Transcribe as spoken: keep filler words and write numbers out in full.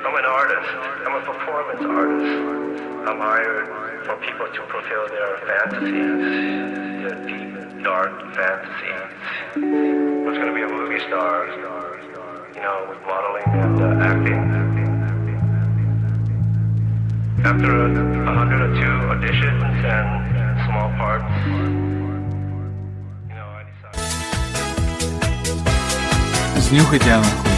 I'm an artist. I'm a performance artist. I'm hired for people to fulfill their fantasies, their deep, dark fantasies. Who's going to be a movie star, you know, with modeling and uh, acting. After a, a hundred or two auditions and small parts, you know, I decided. Знюхайте Анаху.